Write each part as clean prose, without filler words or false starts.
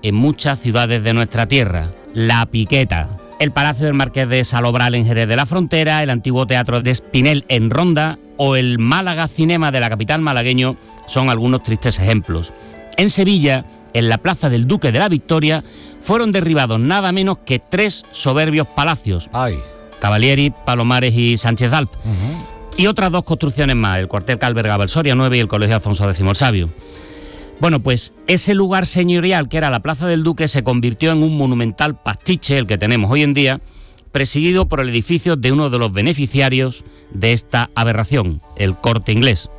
en muchas ciudades de nuestra tierra. La Piqueta, el Palacio del Marqués de Salobral en Jerez de la Frontera, el antiguo Teatro de Espinel en Ronda o el Málaga Cinema de la capital malagueño son algunos tristes ejemplos. En Sevilla, en la Plaza del Duque de la Victoria, fueron derribados nada menos que 3 soberbios palacios. Ay. Cavalieri, Palomares y Sánchez d'Alp. Y otras 2 construcciones más, el cuartel que albergaba el Soria 9 y el Colegio Alfonso X el Sabio. Bueno, pues ese lugar señorial que era la Plaza del Duque se convirtió en un monumental pastiche, el que tenemos hoy en día, presidido por el edificio de uno de los beneficiarios de esta aberración, el Corte Inglés.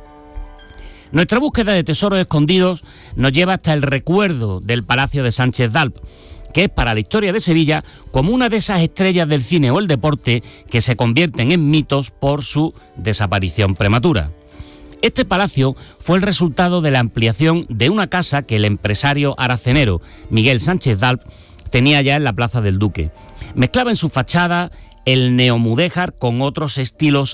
Nuestra búsqueda de tesoros escondidos nos lleva hasta el recuerdo del Palacio de Sánchez d'Alp, que es para la historia de Sevilla como una de esas estrellas del cine o el deporte que se convierten en mitos por su desaparición prematura. Este palacio fue el resultado de la ampliación de una casa que el empresario aracenero Miguel Sánchez d'Alp tenía ya en la Plaza del Duque. Mezclaba en su fachada el neomudéjar con otros estilos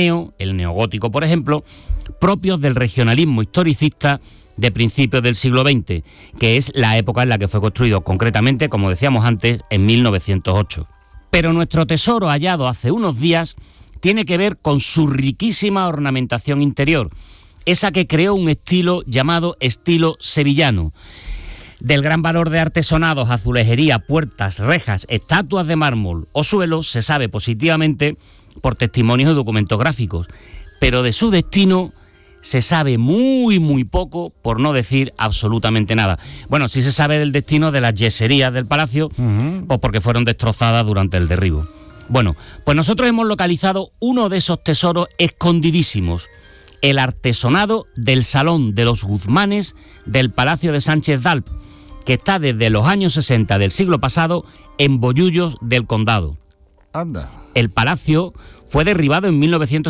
el neogótico por ejemplo, propios del regionalismo historicista de principios del siglo XX, que es la época en la que fue construido, concretamente, como decíamos antes, en 1908. Pero nuestro tesoro hallado hace unos días tiene que ver con su riquísima ornamentación interior, esa que creó un estilo llamado estilo sevillano. Del gran valor de artesonados, azulejería, puertas, rejas, estatuas de mármol o suelos se sabe positivamente por testimonios y documentos gráficos, pero de su destino se sabe muy poco, por no decir absolutamente nada. Bueno, sí se sabe del destino de las yeserías del palacio, pues porque fueron destrozadas durante el derribo. Bueno, pues nosotros hemos localizado uno de esos tesoros escondidísimos, el artesonado del Salón de los Guzmanes del Palacio de Sánchez d'Alp, que está desde los años 60 del siglo pasado en Bollullos del Condado. Anda. El palacio fue derribado en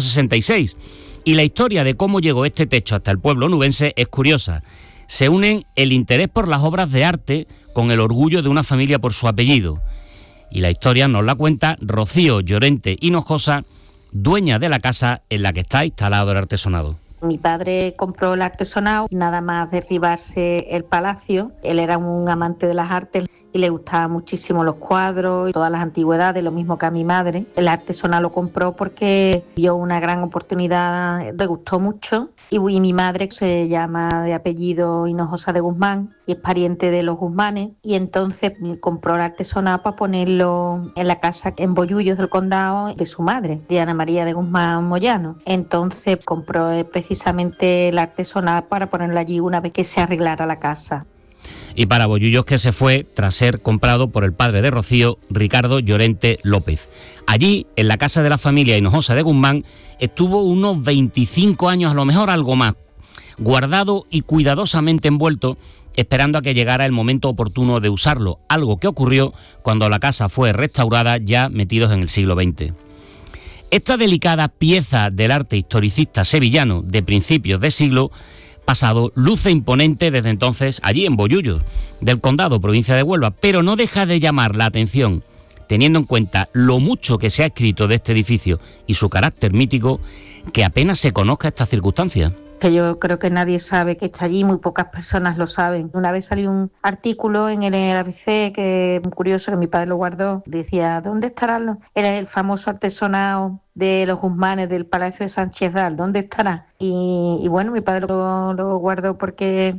1966 y la historia de cómo llegó este techo hasta el pueblo onubense es curiosa. Se unen el interés por las obras de arte con el orgullo de una familia por su apellido. Y la historia nos la cuenta Rocío Llorente Hinojosa, dueña de la casa en la que está instalado el artesonado. Mi padre compró el artesonado, nada más derribarse el palacio. Él era un amante de las artes y le gustaban muchísimo los cuadros y todas las antigüedades, lo mismo que a mi madre. El artesonado lo compró porque vio una gran oportunidad, le gustó mucho. Y mi madre se llama de apellido Hinojosa de Guzmán y es pariente de los Guzmanes. Y entonces compró el artesonado para ponerlo en la casa en Bollullos del Condado de su madre, de Ana María de Guzmán Moyano. Entonces compró precisamente el artesonado para ponerlo allí una vez que se arreglara la casa. Y para Bollullos, que se fue tras ser comprado por el padre de Rocío, Ricardo Llorente López. Allí, en la casa de la familia Hinojosa de Guzmán, estuvo unos 25 años, a lo mejor algo más, guardado y cuidadosamente envuelto, esperando a que llegara el momento oportuno de usarlo, algo que ocurrió cuando la casa fue restaurada ya metidos en el siglo XX. Esta delicada pieza del arte historicista sevillano de principios de siglo pasado luce imponente desde entonces allí en Bollullos del Condado, provincia de Huelva, pero no deja de llamar la atención, teniendo en cuenta lo mucho que se ha escrito de este edificio y su carácter mítico, que apenas se conozca esta circunstancia. Que yo creo que nadie sabe que está allí, muy pocas personas lo saben. Una vez salió un artículo en el ABC que muy curioso, que mi padre lo guardó, decía, ¿dónde estará era el famoso artesonado de los Guzmanes del Palacio de Sánchez d'Alp? ¿Dónde estará? Y bueno, mi padre lo guardó porque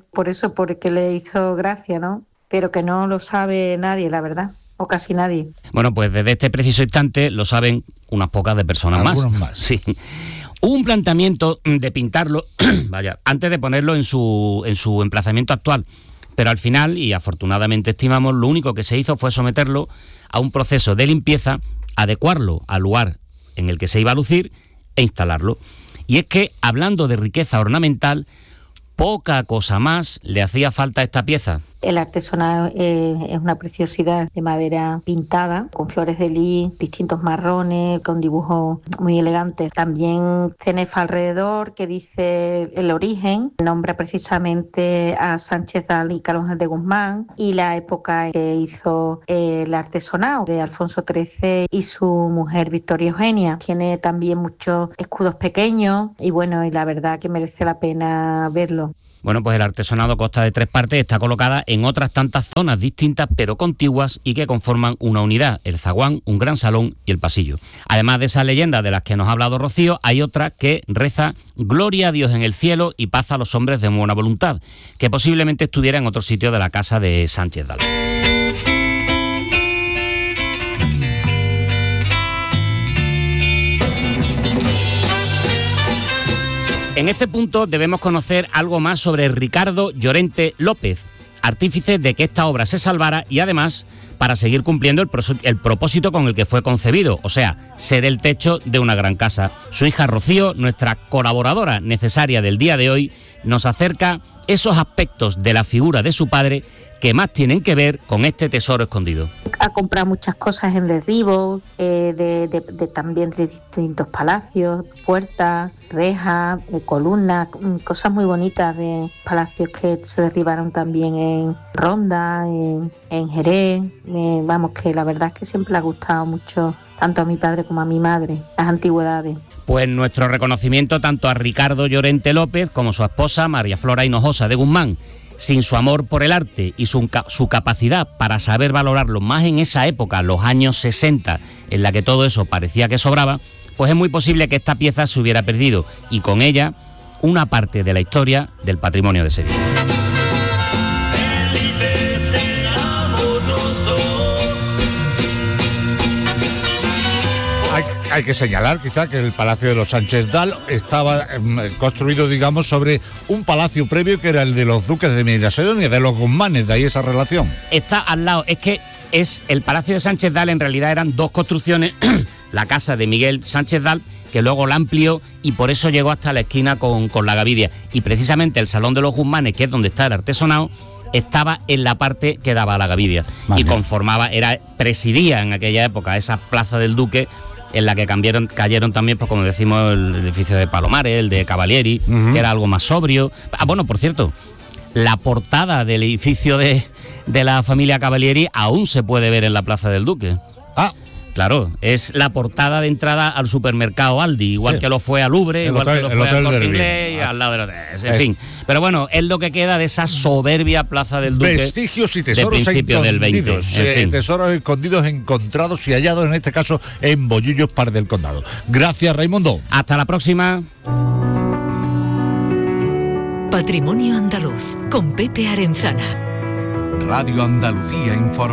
le hizo gracia, ¿no? Pero que no lo sabe nadie, la verdad, o casi nadie. Bueno, pues desde este preciso instante lo saben unas pocas de personas más. Algunos más. Sí. Hubo un planteamiento de pintarlo, antes de ponerlo en su emplazamiento actual, pero al final, y afortunadamente estimamos, lo único que se hizo fue someterlo a un proceso de limpieza, adecuarlo al lugar en el que se iba a lucir e instalarlo. Y es que, hablando de riqueza ornamental, poca cosa más le hacía falta a esta pieza. El artesonado es una preciosidad de madera pintada con flores de lis, distintos marrones, con dibujos muy elegantes. También cenefa alrededor que dice el origen, nombra precisamente a Sánchez d'Alp y Carlos de Guzmán y la época que hizo el artesonado de Alfonso XIII y su mujer Victoria Eugenia. Tiene también muchos escudos pequeños y bueno, y la verdad que merece la pena verlo. Bueno, pues el artesonado consta de 3 partes, está colocada en otras tantas zonas distintas pero contiguas y que conforman una unidad, el zaguán, un gran salón y el pasillo. Además de esas leyendas de las que nos ha hablado Rocío, hay otra que reza gloria a Dios en el cielo y paz a los hombres de buena voluntad, que posiblemente estuviera en otro sitio de la casa de Sánchez Dal. En este punto debemos conocer algo más sobre Ricardo Llorente López, artífice de que esta obra se salvara y además para seguir cumpliendo el propósito con el que fue concebido, o sea, ser el techo de una gran casa. Su hija Rocío, nuestra colaboradora necesaria del día de hoy, nos acerca esos aspectos de la figura de su padre que más tienen que ver con este tesoro escondido. Ha comprado muchas cosas en derribo, también de distintos palacios, puertas, rejas, columnas, cosas muy bonitas de palacios que se derribaron también en Ronda, en Jerez. Vamos, que la verdad es que siempre le ha gustado mucho, tanto a mi padre como a mi madre, las antigüedades. Pues nuestro reconocimiento tanto a Ricardo Llorente López como a su esposa María Flora Hinojosa de Guzmán. Sin su amor por el arte y su capacidad para saber valorarlo más en esa época, los años 60, en la que todo eso parecía que sobraba, pues es muy posible que esta pieza se hubiera perdido y con ella una parte de la historia del patrimonio de Sevilla. Hay que señalar quizá que el Palacio de los Sánchez Dal estaba construido, digamos, sobre un palacio previo que era el de los duques de Medina-Sidonia, de los Guzmanes, de ahí esa relación. Está al lado, es que el Palacio de Sánchez Dal en realidad eran 2 construcciones, la casa de Miguel Sánchez Dal, que luego la amplió y por eso llegó hasta la esquina con la Gavidia. Y precisamente el Salón de los Guzmanes, que es donde está el artesonado, estaba en la parte que daba a la Gavidia. Vale. Y presidía en aquella época esa Plaza del Duque, en la que cayeron también, pues como decimos, el edificio de Palomares, el de Cavalieri, que era algo más sobrio. Bueno, por cierto, la portada del edificio de la familia Cavalieri aún se puede ver en la Plaza del Duque. Claro, es la portada de entrada al supermercado Aldi, igual que lo fue al Louvre, igual que lo fue al Corte Inglés, al lado de los... En fin, pero bueno, es lo que queda de esa soberbia Plaza del Duque. Vestigios y tesoros escondidos del 20, en fin. Tesoros escondidos, encontrados y hallados, en este caso en Bollullos, Par del Condado. Gracias, Raimundo. Hasta la próxima. Patrimonio Andaluz, con Pepe Arenzana. Radio Andalucía informa.